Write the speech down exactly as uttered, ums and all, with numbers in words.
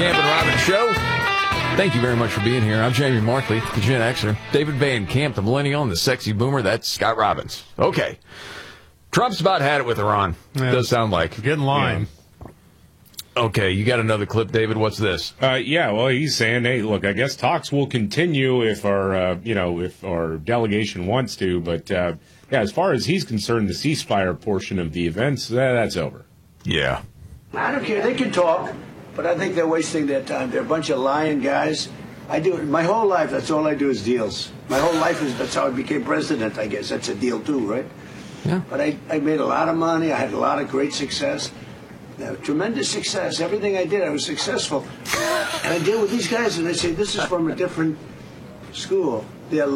Camp and Robbins Show. Thank you very much for being here. I'm Jamie Markley, the Gen Xer. David Van Camp, the Millennial, and the Sexy Boomer. That's Scott Robbins. Okay. Trump's about had it with Iran. Yeah, Does sound like. Get in line. Yeah. Okay, you got another clip, David. What's this? Uh, yeah, well, he's saying, hey, look, I guess talks will continue if our, uh, you know, if our delegation wants to. But, uh, yeah, as far as he's concerned, the ceasefire portion of the events, uh, that's over. Yeah. I don't care. They can talk, but I think they're wasting their time. They're a bunch of lying guys. I do it my whole life. That's all I do is deals. My whole life is that's how I became president. I guess that's a deal too, right? Yeah. But I, I made a lot of money. I had a lot of great success. Uh, tremendous success. Everything I did, I was successful. And I deal with these guys, and I say, this is from a different school. They're